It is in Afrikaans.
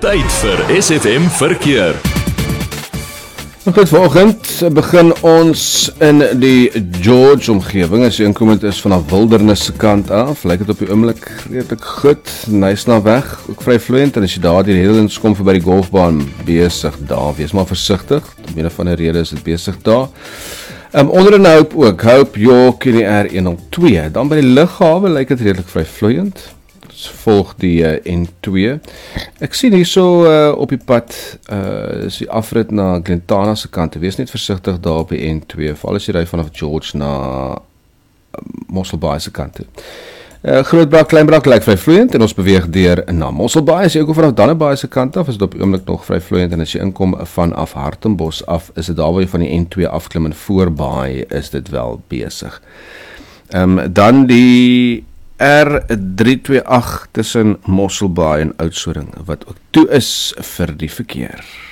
Tyd vir SFM Verkeer. Goed, vanoggend begin ons in die George omgewing. As jy inkomend is vanaf Wildernis se kant af, lyk dit op die oomblik redelik goed. Nysnaweg, ook vry vloeiend, en as jy daar die Redlands kom verby die golfbaan besig daar, wees maar versigtig. Om een van die redes is dit besig daar. Onder in Hope ook, Hope, York en die R102. Dan by die lughawe lyk dit redelik vry vloeiend. Volg die N2. Ek sien hierso op die pad is die afrit na Glentana se kant. Wees net versigtig daar op die N2, veral as jy ry vanaf George na Mosselbaai se kant toe. Grootbrak, Kleinbrak lyk vry vloeiend en ons beweeg deur na Mosselbaai. As jy ook vanaf Dannebaai se kant af, is dit op die oomblik nog vry vloeiend, en as jy inkom vanaf Hartenbos af, is dit daar waar jy van die N2 afklim en voorbaai is dit wel besig. Dan die R328 tussen Mosselbaai en Oudtshoorn, wat ook toe is vir die verkeer.